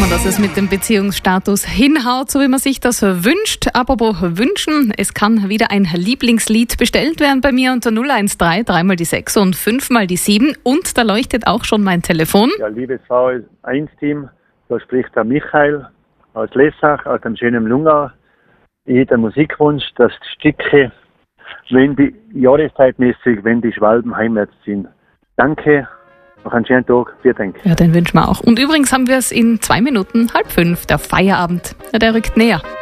man, dass es mit dem Beziehungsstatus hinhaut, so wie man sich das wünscht. Apropos wünschen, es kann wieder ein Lieblingslied bestellt werden bei mir unter 013 3 mal die 6 und 5 mal die 7 und da leuchtet auch schon mein Telefon. Ja, liebes V1-Team, da spricht der Michael aus Lessach, aus dem schönen Lungau. Ich hätte einen Musikwunsch, das Stücke, wenn die jahreszeitmäßig, wenn die Schwalben heimwärts sind. Danke. Noch einen schönen Tag. Vielen Dank. Ja, den wünschen wir auch. Und übrigens haben wir es in 2 Minuten 4:30. Der Feierabend, der rückt näher.